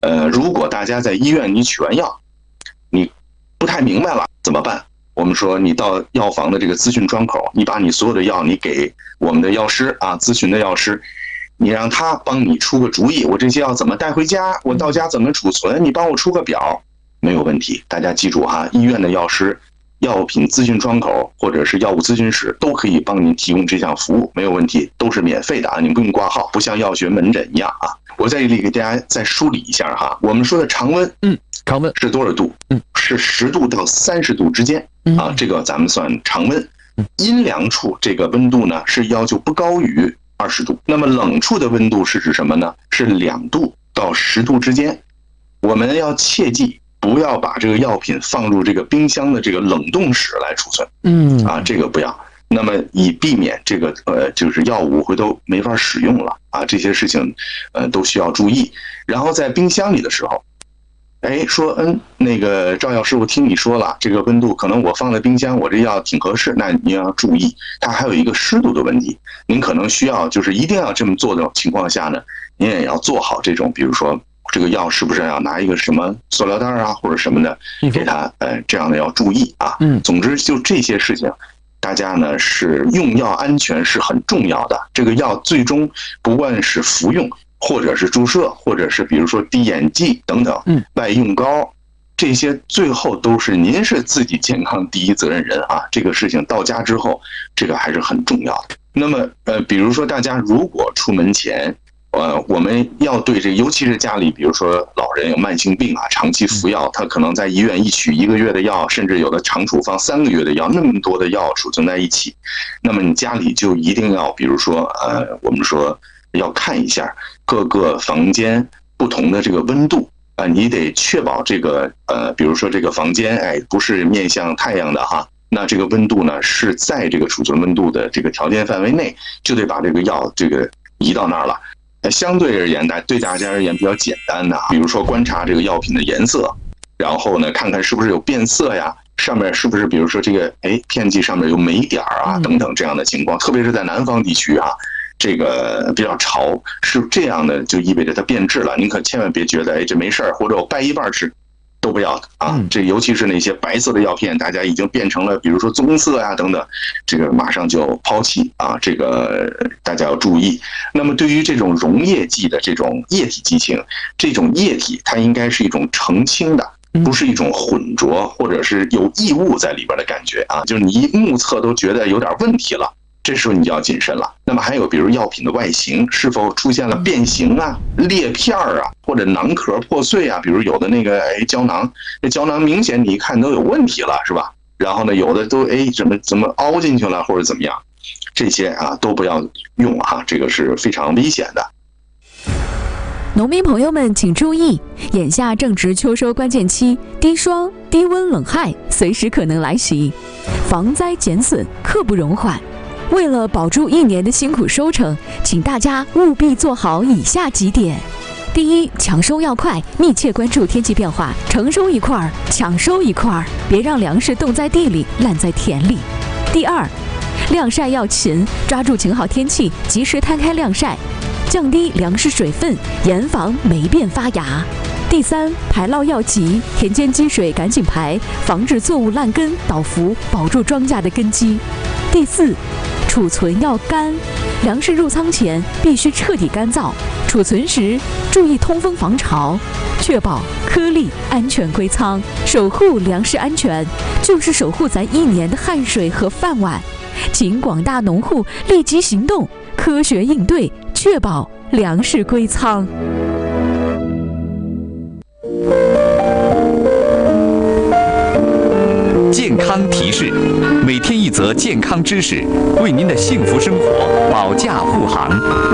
如果大家在医院你取完药，你不太明白了怎么办？我们说你到药房的这个咨询窗口，你把你所有的药你给我们的药师啊，咨询的药师，你让他帮你出个主意，我这些药怎么带回家，我到家怎么储存，你帮我出个表，没有问题。大家记住哈，医院的药师、药品咨询窗口或者是药物咨询室都可以帮您提供这项服务，没有问题，都是免费的啊，你不用挂号，不像药学门诊一样啊。我在这里给大家再梳理一下哈，我们说的常温， 常温是多少度？是10度到30度之间啊，这个咱们算常温。阴凉处这个温度呢是要求不高于20度，那么冷处的温度是指什么呢？是2度到10度之间。我们要切记不要把这个药品放入这个冰箱的这个冷冻室来储存，这个不要。那么以避免这个就是药物回头没法使用了啊，这些事情都需要注意。然后在冰箱里的时候，说那个赵药师，我听你说了，这个温度可能我放在冰箱，我这药挺合适，那您要注意，它还有一个湿度的问题，您可能需要就是一定要这么做的情况下呢，您也要做好这种，比如说这个药是不是要拿一个什么塑料袋啊或者什么的给它这样的要注意啊。总之就这些事情。大家呢是用药安全是很重要的，这个药最终不管是服用，或者是注射，或者是比如说滴眼剂等等，外用膏，这些最后都是您是自己健康第一责任人啊。这个事情到家之后，这个还是很重要的。那么比如说大家如果出门前，我们要对这个，尤其是家里，比如说老人有慢性病啊，长期服药，他可能在医院一取1个月的药，甚至有的长处方3个月的药，那么多的药储存在一起，那么你家里就一定要，比如说我们说要看一下各个房间不同的这个温度啊，你得确保这个比如说这个房间不是面向太阳的哈，那这个温度呢是在这个储存温度的这个条件范围内，就得把这个药这个移到那儿了。相对而言对大家而言比较简单的，比如说观察这个药品的颜色，然后呢看看是不是有变色呀，上面是不是比如说这个片剂上面有霉点啊等等这样的情况，特别是在南方地区啊，这个比较潮，是这样的就意味着它变质了，您可千万别觉得这没事儿，或者我掰一半吃。都不要啊！这尤其是那些白色的药片，大家已经变成了，比如说棕色呀等等，这个马上就抛弃啊！这个大家要注意。那么对于这种溶液剂的这种液体剂型，这种液体它应该是一种澄清的，不是一种混浊或者是有异物在里边的感觉啊！就是你一目测都觉得有点问题了。这时候你就要谨慎了。那么还有比如药品的外形是否出现了变形啊、裂片啊，或者囊壳破碎啊，比如有的那个胶囊，这胶囊明显你一看都有问题了，是吧？然后呢有的都怎么凹进去了或者怎么样，这些啊都不要用啊，这个是非常危险的。 农民朋友们请注意，眼下正值秋收关键期，低霜、低温冷害随时可能来袭，防灾减损刻不容缓。为了保住1年的辛苦收成，请大家务必做好以下几点：第一，抢收要快，密切关注天气变化，成收一块抢收一块，别让粮食冻在地里烂在田里。第二，晾晒要勤，抓住晴好天气及时摊开晾晒，降低粮食水分，严防霉变发芽。第三，排涝要急，田间积水赶紧排，防止作物烂根倒伏，保住庄稼的根基。第四，储存要干，粮食入仓前必须彻底干燥，储存时注意通风防潮，确保颗粒安全归仓。守护粮食安全，就是守护咱1年的汗水和饭碗。请广大农户立即行动，科学应对，确保粮食归仓。 健康提示，每天1则健康知识，为您的幸福生活保驾护航。